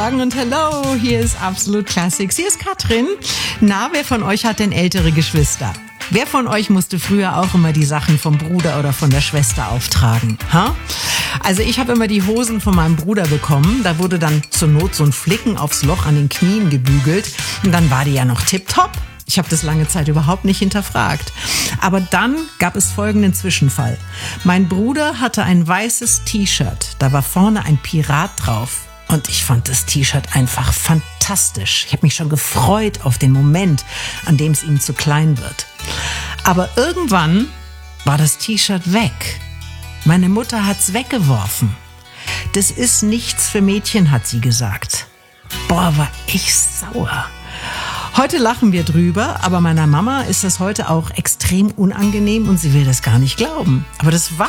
Und hello, hier ist Absolute Classics. Hier ist Katrin. Na, wer von euch hat denn ältere Geschwister? Wer von euch musste früher auch immer die Sachen vom Bruder oder von der Schwester auftragen? Ha? Also ich habe immer die Hosen von meinem Bruder bekommen. Da wurde dann zur Not so ein Flicken aufs Loch an den Knien gebügelt. Und dann war die ja noch tipptopp. Ich habe das lange Zeit überhaupt nicht hinterfragt. Aber dann gab es folgenden Zwischenfall. Mein Bruder hatte ein weißes T-Shirt. Da war vorne ein Pirat drauf. Und ich fand das T-Shirt einfach fantastisch. Ich habe mich schon gefreut auf den Moment, an dem es ihm zu klein wird. Aber irgendwann war das T-Shirt weg. Meine Mutter hat's weggeworfen. Das ist nichts für Mädchen, hat sie gesagt. Boah, war ich sauer. Heute lachen wir drüber, aber meiner Mama ist das heute auch extrem unangenehm und sie will das gar nicht glauben. Aber das war